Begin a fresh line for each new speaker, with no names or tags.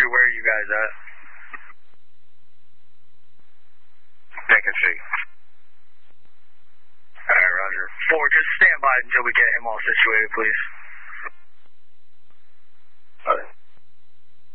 3, where are you guys at?
Vacancy.
Alright, roger. 4, just stand by until we get him all situated, please.